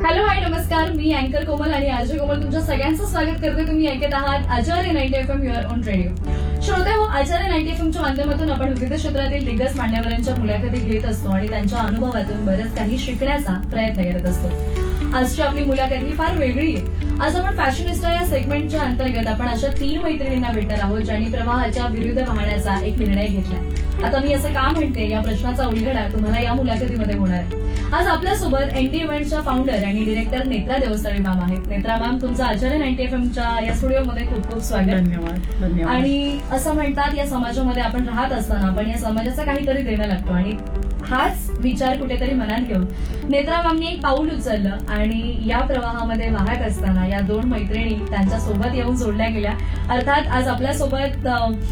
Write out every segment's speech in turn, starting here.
Hello hi नमस्कार, मी अँकर कोमल आणि आजय कोमल तुमच्या सगळ्यांचं स्वागत करते. तुम्ही ऐकत आहात आचार्य 90 FM युअर ऑन रेडिओ. श्रोते हो, आचार्य 90 FMच्या माध्यमातून आपण विविध क्षेत्रातील दिग्गज मान्यवरांच्या मुलाखती घेत असतो आणि त्यांच्या अनुभवातून बरंच काही शिकण्याचा प्रयत्न करत असतो. आजची आपली मुलाखत ही फार वेगळी आहे. आज आपण फॅशनिस्टा या सेगमेंटच्या अंतर्गत आपण अशा 3 मैत्रिणींना भेटणार आहोत ज्यांनी प्रवाहाच्या विरुद्ध वाहण्याचा एक निर्णय घेतला. आता मी असं का म्हणते या प्रश्नाचा उलगडा तुम्हाला या मुलाखतीमध्ये होणार आहे. आज आपल्यासोबत एनडी इव्हेंटच्या फाउंडर आणि डिरेक्टर नेत्रा देवस्थळे मॅम आहेत. नेत्रा मॅम, तुमचं आचार्य 90 FMच्या या स्टुडिओमध्ये खूप खूप स्वागत. धन्यवाद. आणि असं म्हणतात या समाजामध्ये आपण राहत असताना आपण या समाजाचा काहीतरी देणं लागतो आणि हाच विचार कुठेतरी मनात घेऊन नेत्रा मॅमनी एक पाऊल उचललं आणि या प्रवाहामध्ये वाहत असताना या 2 मैत्रिणी त्यांच्या सोबत येऊन जोडल्या गेल्या. अर्थात आज आपल्यासोबत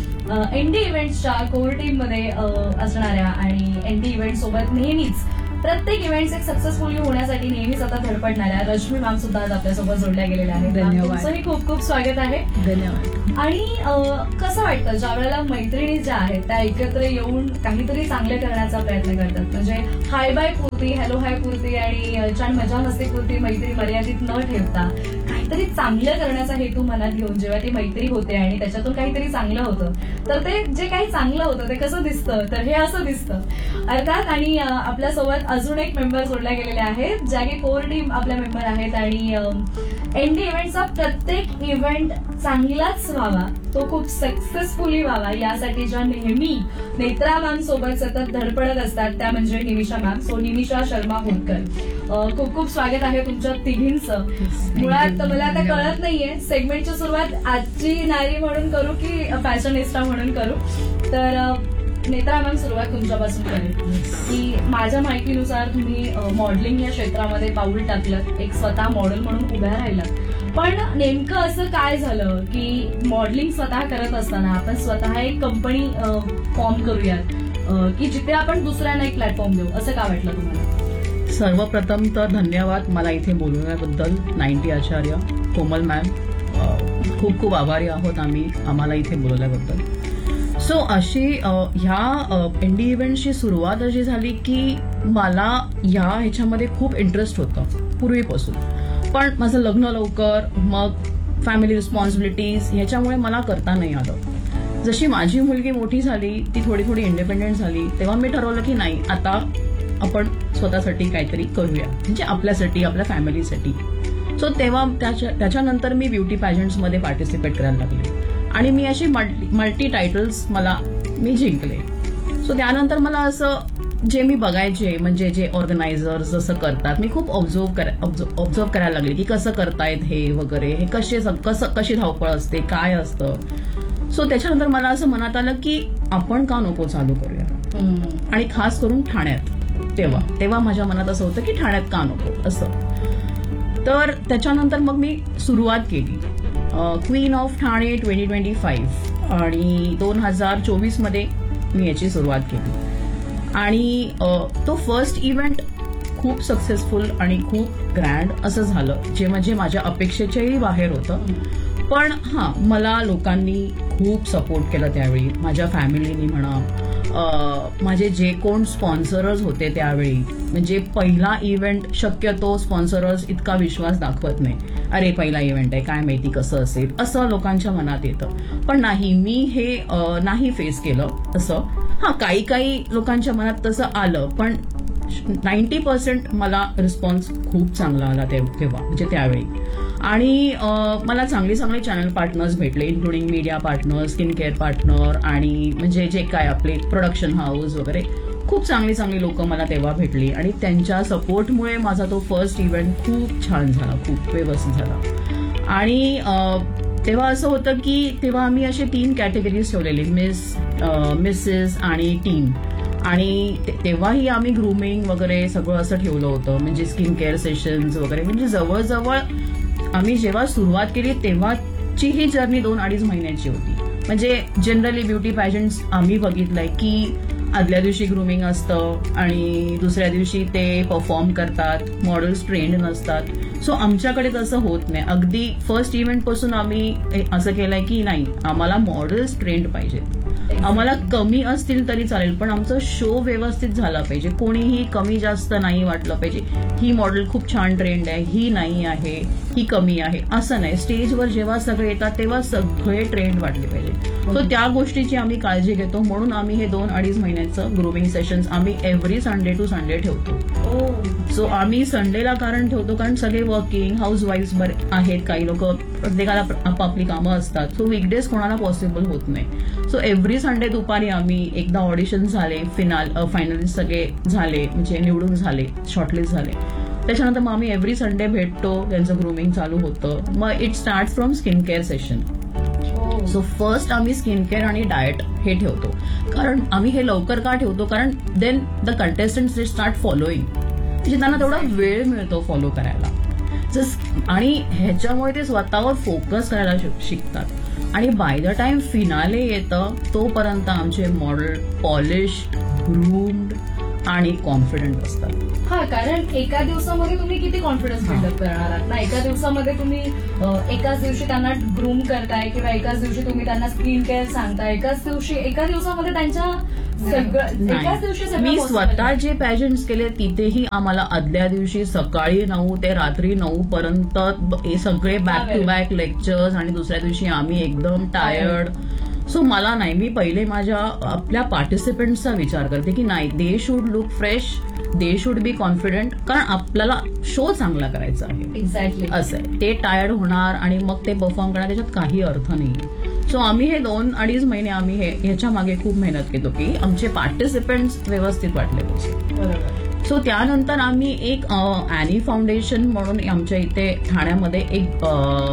एनडी इव्हेंट्सच्या कोर टीम मध्ये असणाऱ्या आणि एनडी इव्हेंट सोबत नेहमीच प्रत्येक इव्हेंट्स एक सक्सेसफुली होण्यासाठी नेहमीच आता धडपडणाऱ्या रश्मी मॅम सुद्धा आज आपल्यासोबत जोडल्या गेलेल्या आहेत. धन्यवाद. तुमचंही खूप खूप स्वागत आहे. धन्यवाद. आणि कसं वाटतं ज्या वेळेला मैत्रिणी ज्या आहेत त्या एकत्र येऊन काहीतरी चांगलं करण्याचा प्रयत्न करतात, म्हणजे हाय बाय पुरती, हॅलो हाय पुरती आणि छान मजा मस्ती पुरती मैत्री मर्यादित न ठेवता काहीतरी चांगलं करण्याचा हेतू मनात घेऊन जेव्हा ती मैत्री होते आणि त्याच्यातून काहीतरी चांगलं होतं तर ते जे काही चांगलं होतं ते कसं दिसतं तर हे असं दिसतं अर्थात. आणि आपल्यासोबत अजून एक मेंबर जोडल्या गेलेले आहेत ज्या की कोर टीम आपल्या मेंबर आहेत आणि एनडी इव्हेंटचा प्रत्येक इव्हेंट चांगलाच व्हावा, तो खूप सक्सेसफुली व्हावा यासाठी ज्या नेहमी नेत्रा मॅम सोबत सतत धडपडत असतात त्या म्हणजे निमिषा मॅम. सो निमिषा शर्मा होटकर, खूप खूप स्वागत आहे तुमच्या तिघींचं. मुळात मला आता कळत नाहीये सेगमेंटची सुरुवात आजची नारी म्हणून करू की फॅशनिस्टा म्हणून करू. तर नेत्रा मॅम, सुरुवात तुमच्यापासून करेल की माझ्या माहितीनुसार तुम्ही मॉडेलिंग या क्षेत्रामध्ये पाऊल टाकलं, एक स्वतः मॉडेल म्हणून उभ्या राहिलात. पण नेमकं असं काय झालं की मॉडेलिंग स्वतः करत असताना आपण स्वतः एक कंपनी फॉर्म करूयात की जिथे आपण दुसऱ्यांना एक प्लॅटफॉर्म देऊ, असं का वाटलं तुम्हाला? सर्वप्रथम तर धन्यवाद मला इथे बोलवण्याबद्दल. 90 आचार्य कोमल मॅम, खूप खूप आभारी आहोत आम्ही आम्हाला इथे बोलवल्याबद्दल. सो अशी ह्या एनडी इव्हेंटची सुरुवात अशी झाली की मला ह्याच्यामध्ये खूप इंटरेस्ट होता पूर्वीपासून, पण माझं लग्न लवकर, मग फॅमिली रिस्पॉन्सिबिलिटीज ह्याच्यामुळे मला करता नाही आलं. जशी माझी मुलगी मोठी झाली, ती थोडी थोडी इंडिपेंडेंट झाली, तेव्हा मी ठरवलं की नाही, आता आपण स्वतःसाठी काहीतरी करूया, म्हणजे आपल्यासाठी, आपल्या फॅमिलीसाठी. सो तेव्हा त्याच्यानंतर मी ब्युटी पॅजंट्समध्ये पार्टिसिपेट करायला लागले आणि मी अशी मल्टी टायटल्स मी जिंकले. सो त्यानंतर मला असं जे मी बघायचे, म्हणजे जे ऑर्गनायझर्स जसं करतात, मी खूप ऑब्झर्व करायला लागले की कसं करतायत हे वगैरे, हे कशी धावपळ असते, काय असतं. सो त्याच्यानंतर मला असं मनात आलं की आपण का नको चालू करूया, आणि खास करून ठाण्यात. तेव्हा माझ्या मनात असं होतं की ठाण्यात का नको असं. तर त्याच्यानंतर मग मी सुरुवात केली क्वीन ऑफ ठाणे 2025 आणि 2024 मध्ये मी याची सुरुवात केली. आणि तो फर्स्ट इव्हेंट खूप सक्सेसफुल आणि खूप ग्रँड असं झालं, जे म्हणजे माझ्या अपेक्षेच्याही बाहेर होतं. पण मला लोकांनी खूप सपोर्ट केला त्यावेळी, माझ्या फॅमिलीनी म्हणा, माझे जे कोण स्पॉन्सरर्स होते त्यावेळी. म्हणजे पहिला इव्हेंट शक्यतो स्पॉन्सरर्स इतका विश्वास दाखवत नाही, अरे पहिला इव्हेंट आहे काय माहिती कसं असेल, असं लोकांच्या मनात येतं. पण नाही, मी हे नाही फेस केलं असं. काही लोकांच्या मनात तसं आलं, पण 90% मला रिस्पॉन्स खूप चांगला आला तेव्हा, म्हणजे त्यावेळी. आणि मला चांगले चॅनल पार्टनर्स भेटले, including media partner, skin care partner आणि म्हणजे जे काय आपले प्रोडक्शन हाऊस वगैरे, खूप चांगली लोक मला तेव्हा भेटली. आणि त्यांच्या सपोर्टमुळे माझा तो फर्स्ट इव्हेंट खूप छान झाला, खूप व्यवस्थित झाला. आणि तेव्हा असं होतं की तेव्हा आम्ही असे 3 कॅटेगरीज ठेवलेली, मिसेस आणि टीन. आणि तेव्हाही आम्ही ग्रूमिंग वगैरे सगळं असं ठेवलं होतं, म्हणजे स्किन केअर सेशन्स वगैरे. म्हणजे जवळजवळ आम्ही जेव्हा सुरुवात केली तेव्हाची ही जर्नी 2-2.5 महिन्याची होती. म्हणजे जनरली ब्युटी पॅजंट्स आम्ही बघितलंय की आदल्या दिवशी ग्रूमिंग असतं आणि दुसऱ्या दिवशी ते परफॉर्म करतात, मॉडेल्स ट्रेंड नसतात. सो आमच्याकडे तसं होत नाही. अगदी फर्स्ट इव्हेंट पासून आम्ही असं केलंय की नाही, आम्हाला मॉडेल्स ट्रेंड पाहिजेत. आम्हाला कमी असतील तरी चालेल, पण आमचं शो व्यवस्थित झाला पाहिजे. कोणीही कमी जास्त नाही वाटलं पाहिजे. ही मॉडेल खूप छान ट्रेंड आहे, ही नाही आहे, ही कमी आहे, असं नाही. स्टेजवर जेव्हा सगळे येतात तेव्हा सगळे ट्रेंड वाटले पाहिजे. सो त्या गोष्टीची आम्ही काळजी घेतो. म्हणून आम्ही हे 2-2.5 महिन्याचं ग्रूमिंग सेशन्स आम्ही एव्हरी संडे टू संडे ठेवतो. सो आम्ही संडेला कारण ठेवतो कारण सगळे वर्किंग हाऊसवाईफ्स आहेत, काही लोक, प्रत्येकाला आपापली कामं असतात. सो वीकडेज कोणाला पॉसिबल होत नाही. सो एव्हरी संडे दुपारी आम्ही एकदा ऑडिशन झाले, फायनलिस्ट सगळे झाले, म्हणजे निवडून झाले, शॉर्टलिस्ट झाले, त्याच्यानंतर मग आम्ही एव्हरी संडे भेटतो, त्यांचं ग्रूमिंग चालू होतं. मग it start from skin care session. So first आम्ही स्किन केअर आणि डाएट हे ठेवतो. कारण आम्ही हे लवकर का ठेवतो, कारण then the contestants they start following, म्हणजे त्यांना तेवढा वेळ मिळतो फॉलो करायला. आणि ह्याच्यामुळे ते स्वतःवर फोकस करायला शिकतात. आणि बाय द टाइम फिनाले येतं तोपर्यंत आमचे मॉडेल पॉलिश्ड, ग्रूम्ड आणि कॉन्फिडंट असतात. हा, कारण एका दिवसामध्ये तुम्ही किती कॉन्फिडन्स बिल्डअप करणार आहात ना. एका दिवसामध्ये तुम्ही एकाच दिवशी त्यांना ग्रूम करताय किंवा एकाच दिवशी तुम्ही त्यांना स्किन केअर सांगताय, एका दिवसामध्ये त्यांच्या एकाच दिवशी मी स्वतः जे पॅजेंट्स केले तिथेही आम्हाला आदल्या दिवशी सकाळी 9 ते रात्री 9 पर्यंत हे सगळे बॅक टू बॅक लेक्चर्स, आणि दुसऱ्या दिवशी आम्ही एकदम टायर्ड. सो मला नाही, मी पहिले आपल्या पार्टिसिपंट्सचा विचार करते की नाही, they should look fresh, they should be confident, कारण आपल्याला शो चांगला करायचा आहे. एक्झॅक्टली असं आहे. ते टायर्ड होणार आणि मग ते परफॉर्म करणार, त्याच्यात काही अर्थ नाही. सो आम्ही हे 2-2.5 महिने आम्ही ह्याच्या मागे खूप मेहनत केलो की आमचे पार्टिसिपंट्स व्यवस्थित वाटले पाहिजे. बरोबर. सो त्यानंतर आम्ही एक ॲनी फाउंडेशन म्हणून आमच्या इथे ठाण्यामध्ये एक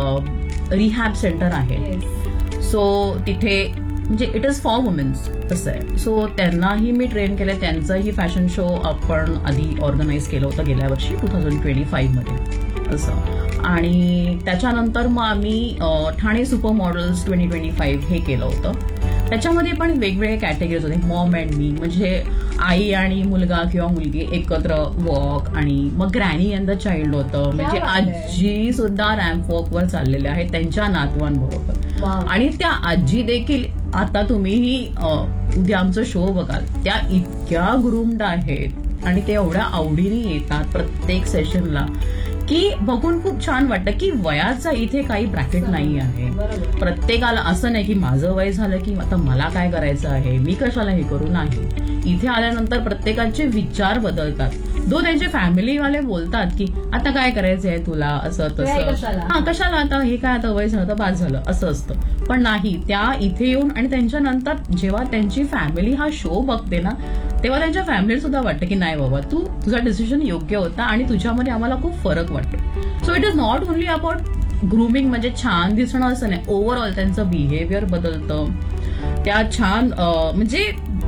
रिहॅब सेंटर आहे. सो तिथे म्हणजे इट इज फॉर वुमेन्स असं आहे. सो त्यांनाही मी ट्रेन केलं. त्यांचाही फॅशन शो आपण आधी ऑर्गनाईज केलं होतं गेल्या वर्षी 2025 मध्ये असं. आणि त्याच्यानंतर मग आम्ही ठाणे सुपर मॉडेल्स 2025 हे केलं होतं. त्याच्यामध्ये पण वेगवेगळे कॅटेगरीज होते. मॉम अँड मी, म्हणजे आई आणि मुलगा किंवा मुलगी एकत्र वॉक, आणि मग ग्रॅनी अँड द चाइल्ड होतं, म्हणजे आजी सुद्धा रॅम्प वॉकवर चाललेल्या आहेत त्यांच्या नातवांबरोबर. आणि त्या आजी देखील, आता तुम्हीही उद्या आमचा शो बघाल, त्या इतक्या ग्रूम्ड आहेत आणि ते एवढ्या आवडीने येतात प्रत्येक सेशनला की बघून खूप छान वाटतं की वयाचा इथे काही ब्रॅकेट नाही आहे. प्रत्येकाला असं नाही की माझं वय झालं की आता मला काय करायचं आहे, मी कशाला हे करू. नाही, इथे आल्यानंतर प्रत्येकाचे विचार बदलतात. त्यांचे फॅमिलीवाले बोलतात की आता काय करायचं आहे तुला, असं तसं, हा कशाला आता, हे काय आता वय झालं तर बाद झालं, असं असतं. पण नाही, त्या इथे येऊन आणि त्यांच्यानंतर जेव्हा त्यांची फॅमिली हा शो बघते ना, तेव्हा त्यांच्या फॅमिली सुद्धा वाटतं की नाही बाबा, तुझा डिसिजन योग्य होता आणि तुझ्यामध्ये आम्हाला खूप फरक वाटतो. So it is not only about grooming, म्हणजे छान दिसणं असं नाही, ओव्हरऑल त्यांचं बिहेवियर बदलतं. त्या छान म्हणजे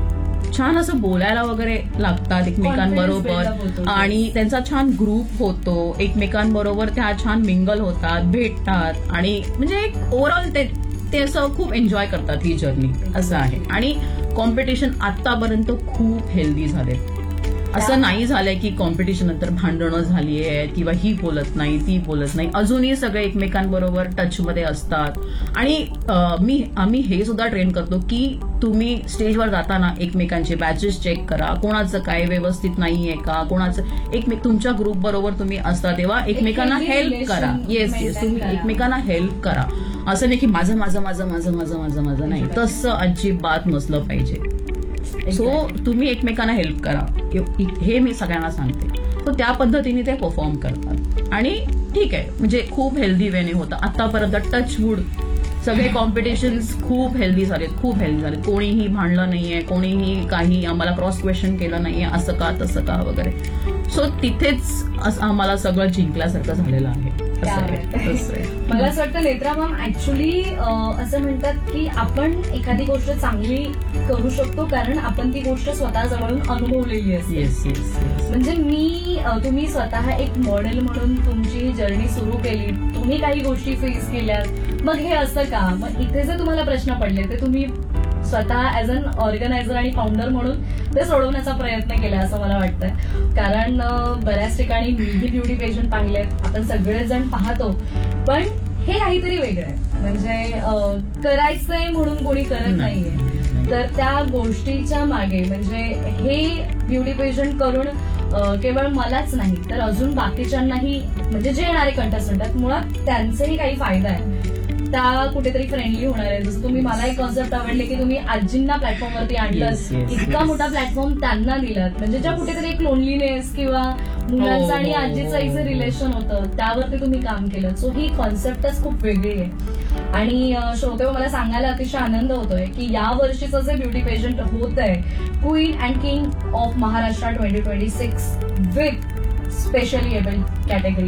छान असं बोलायला वगैरे लागतात एकमेकांबरोबर, आणि त्यांचा छान ग्रुप होतो. एकमेकांबरोबर त्या छान मिंगल होतात, भेटतात, आणि म्हणजे एक ओव्हरऑल ते असं खूप एन्जॉय करतात ही जर्नी, असं आहे. आणि कॉम्पिटिशन आतापर्यंत खूप हेल्दी झाले. असं नाही झालंय की कॉम्पिटिशन नंतर भांडणं झाली आहे किंवा ही बोलत नाही, ती बोलत नाही. अजूनही सगळे एकमेकांबरोबर टचमध्ये असतात. आणि आम्ही हे सुद्धा ट्रेन करतो की तुम्ही स्टेजवर जाताना एकमेकांचे बॅचेस चेक करा, कोणाचं काय व्यवस्थित नाहीये का, कोणाचं तुमच्या ग्रुप बरोबर तुम्ही असता तेव्हा एकमेकांना हेल्प करा. येस, तुम्ही एकमेकांना हेल्प करा. असं नाही की माझं माझं माझं माझं माझं माझं माझं नाही, तसं अजिबात नसलं पाहिजे. सो तुम्ही एकमेकांना हेल्प करा, हे मी सगळ्यांना सांगते. तर त्या पद्धतीने ते परफॉर्म करतात आणि ठीक आहे, म्हणजे खूप हेल्दी वेने होतं. आतापर्यंत टचवूड सगळे कॉम्पिटिशन्स खूप हेल्दी झालेत, खूप हेल्दी झालेत. कोणीही भांडलं नाहीये, कोणीही काही आम्हाला क्रॉस क्वेश्चन केलं नाहीये, असं का तसं का वगैरे. सो तिथेच आम्हाला सगळं जिंकल्यासारखं झालेलं आहे. मला असं वाटतं नेत्रा मॅम, ऍक्च्युली असं म्हणतात की आपण एखादी गोष्ट चांगली करू शकतो कारण आपण ती गोष्ट स्वतः जवळून अनुभवलेली असते. म्हणजे तुम्ही स्वतः एक मॉडेल म्हणून तुमची जर्नी सुरू केली, तुम्ही काही गोष्टी फेस केल्यात, मग हे असं का, मग इथे जे तुम्हाला प्रश्न पडले ते तुम्ही स्वतः ऍज अन ऑर्गनायझर आणि फाउंडर म्हणून ते सोडवण्याचा प्रयत्न केला असं मला वाटतं. कारण बऱ्याच ठिकाणी मीही ब्युटी पेशंट पाहिलेत, आपण सगळेजण पाहतो, पण हे काहीतरी वेगळं आहे. म्हणजे करायचंय म्हणून कोणी करत नाहीये. तर त्या गोष्टीच्या मागे म्हणजे हे ब्युटी पेजंट करून केवळ मलाच नाही तर अजून बाकीच्यांनाही म्हणजे जे येणारे कंटेस्टंट आहेत मुळात त्यांचाही काही फायदा आहे. त्या कुठेतरी फ्रेंडली होणार आहे. जसं तुम्ही मला एक कॉन्सेप्ट आवडले की तुम्ही आजींना प्लॅटफॉर्मवरती आणलं, इतका मोठा प्लॅटफॉर्म त्यांना दिलात म्हणजे ज्या कुठेतरी एक लोनलीनेस किंवा मुलांचं आणि आजीचं जे रिलेशन होतं त्यावरती तुम्ही काम केलं. सो ही कॉन्सेप्टच खूप वेगळी आहे आणि श्रोते मला सांगायला अतिशय आनंद होतोय की या वर्षीचं जे ब्युटी पेजंट होत आहे queen and king of Maharashtra 2026 with specially abled category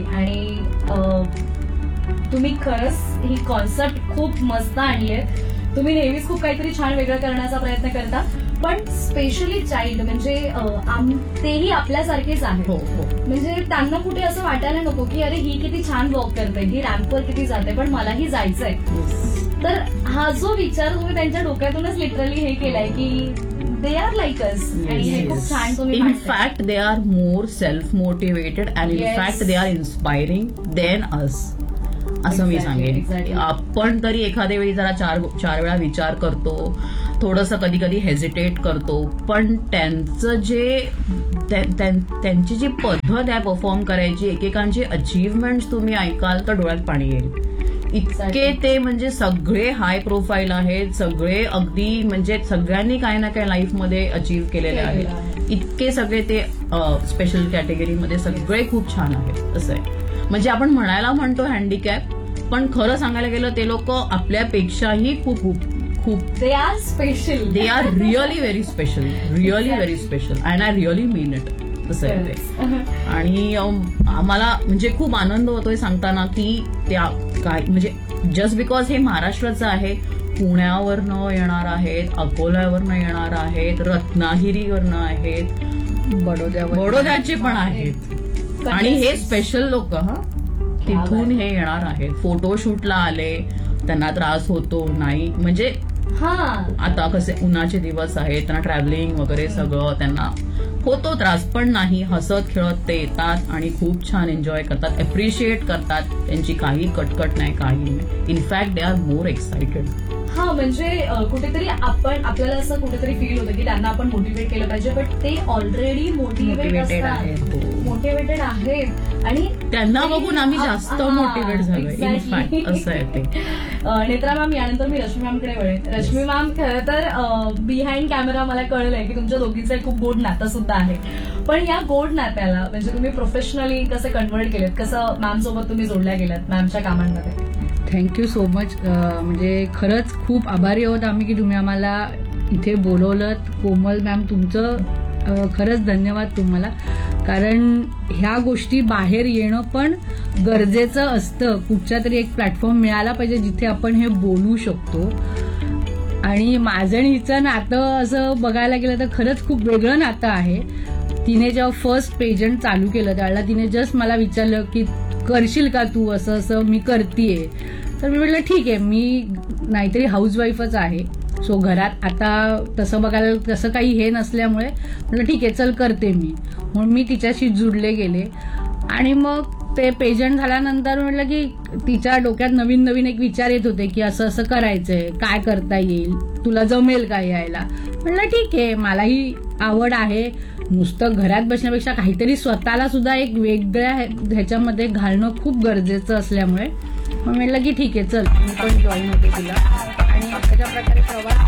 आणि तुम्ही खरंच ही कॉन्सेप्ट खूप मस्त आणली आहे. तुम्ही नेहमीच खूप काहीतरी छान वेगळं करण्याचा प्रयत्न करता पण स्पेशली चाइल्ड म्हणजे तेही आपल्यासारखेच आहेत. म्हणजे त्यांना कुठे असं वाटायला नको की अरे ही किती छान वॉक करते, ही रॅम्पवर किती जाते पण मलाही जायचंय. तर हा जो विचार तुम्ही त्यांच्या डोक्यातूनच लिटरली हे केलाय की दे आर लाईक अस आणि हे खूप छान तुम्ही in fact they are more self motivated and in fact they are inspiring than us असं मी सांगेन. आपण तरी एखाद्या वेळी जरा चार वेळा विचार करतो, थोडंसं कधी कधी हेजिटेट करतो पण त्यांचं जे त्यांची जी पद्धत आहे परफॉर्म करायची, एकेकांची अचीवमेंट्स तुम्ही ऐकाल तर डोळ्यात पाणी येईल. इतके ते म्हणजे सगळे हाय प्रोफाईल आहेत, सगळे अगदी म्हणजे सगळ्यांनी काही ना काही लाईफमध्ये अचीव्ह केलेले आहेत. इतके सगळे ते स्पेशल कॅटेगरीमध्ये सगळे खूप छान आहेत. असं आहे म्हणजे आपण म्हणायला म्हणतो हँडिकॅप पण खरं सांगायला गेलं ते लोक आपल्यापेक्षाही खूप खूप खूप they are special. They are really very special, really very special and I really mean it. तसं आहे ते. आणि आम्हाला म्हणजे खूप आनंद होतोय सांगताना की त्या काय म्हणजे जस्ट बिकॉज हे महाराष्ट्राचं आहे, पुण्यावरनं येणार आहेत, अकोल्यावरनं येणार आहेत, रत्नागिरीवरनं आहेत, बडोद्याचे पण आहेत आणि हे स्पेशल लोक तिथून हे येणार आहेत. फोटोशूटला आले, त्यांना त्रास होतो नाही म्हणजे आता कसे उन्हाचे दिवस आहेत, त्यांना ट्रॅव्हलिंग वगैरे सगळं त्यांना होतो त्रास पण नाही, हसत खेळत ते येतात आणि खूप छान एन्जॉय करतात, अप्रिशिएट करतात. त्यांची काही कटकट नाही, काही नाही. In fact they are more excited. म्हणजे कुठेतरी आपल्याला असं कुठेतरी फील होतं की त्यांना आपण मोटिवेट केलं पाहिजे बट ते ऑलरेडी मोटिवेटेड आहेत आणि त्यांना बघून आम्ही जास्त मोटिवेट झालोय. इनफॅक्ट असं आहे ते. नेत्रा मॅम यानंतर मी रश्मी मॅमकडे वळेन. रश्मी मॅम खरं तर बिहाइंड कॅमेरा मला कळलंय की तुमच्या दोघींचं खूप गोड नातं सुद्धा आहे पण या गोड नात्याला म्हणजे तुम्ही प्रोफेशनली कसं कन्व्हर्ट केलेत, कसं मॅम सोबत तुम्ही जोडल्या गेलात मॅमच्या कामांमध्ये? Thank you so much. म्हणजे खरंच खूप आभारी आहोत आम्ही की तुम्ही आम्हाला इथे बोलवलं. कोमल मॅम तुमचं खरंच धन्यवाद तुम्हाला, कारण ह्या गोष्टी बाहेर येणं पण गरजेचं असतं. कुठच्या तरी एक प्लॅटफॉर्म मिळाला पाहिजे जिथे आपण हे बोलू शकतो. आणि माझं आणि हिचं नातं असं बघायला गेलं तर खरंच खूप वेगळं नातं आहे. तिने जेव्हा फर्स्ट पेजंट चालू केलं त्यावेळेला तिने जस्ट मला विचारलं की करशील का तू असं असं, मी करतीये. तर मी म्हटलं ठीक आहे, मी नाहीतरी हाऊसवाईफच आहे, सो घरात आता तसं बघायला तसं काही हे नसल्यामुळे म्हटलं ठीक आहे चल करते मी. म्हणून मी तिच्याशी जुडले गेले आणि मग ते पेजंट झाल्यानंतर म्हटलं की तिच्या डोक्यात नवीन नवीन एक विचार येत होते की असं असं करायचंय, काय करता येईल, तुला जमेल का यायला. म्हटलं ठीक आहे, मलाही आवड आहे, नुसतं घरात बसण्यापेक्षा काहीतरी स्वतःला सुद्धा एक वेगळ्या ह्याच्यामध्ये घालणं खूप गरजेचं असल्यामुळे मग म्हटलं की ठीक आहे चल मी पण जॉईन होते तुला. आणि अशा प्रकारे प्रवास.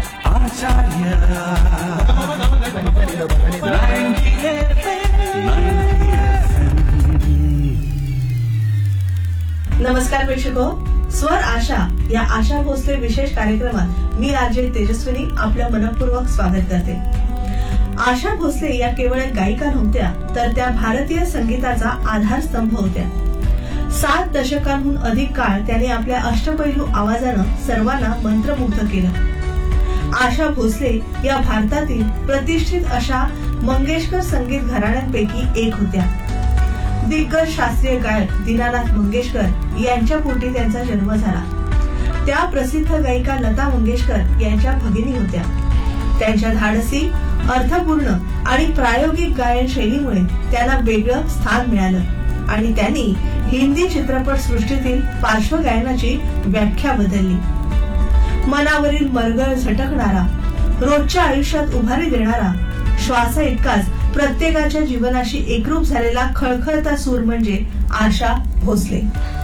नमस्कार प्रेक्षको, स्वर आशा या आशा भोसले विशेष कार्यक्रमात मी आरजे तेजस्विनी आपलं मनपूर्वक स्वागत करते. आशा भोसले या केवळ गायिका नव्हत्या तर त्या भारतीय संगीताचा आधारस्तंभ होत्या. 7 दशकांहून अधिक काळ त्यांनी आपल्या अष्टपैलू आवाजानं सर्वांना मंत्रमुग्ध केलं. आशा भोसले या भारतातील प्रतिष्ठित अशा मंगेशकर संगीत घराण्यांपैकी एक होत्या. दिग्गज शास्त्रीय गायक दीनानाथ मंगेशकर यांच्या पोटी त्यांचा जन्म झाला. त्या प्रसिद्ध गायिका लता मंगेशकर यांच्या भगिनी होत्या. त्यांच्या धाडसी, अर्थपूर्ण आणि प्रायोगिक गायन शैलीमुळे त्यांना वेगळं स्थान मिळालं आणि त्यांनी हिंदी चित्रपट सृष्टीतील पार्श्वगायनाची व्याख्या बदलली. मनावरील मरगळ झटकणारा, रोजच्या आयुष्यात उभारी देणारा, श्वासा इतकाच प्रत्येकाच्या जीवनाशी एकरूप झालेला खळखळता सूर म्हणजे आशा भोसले.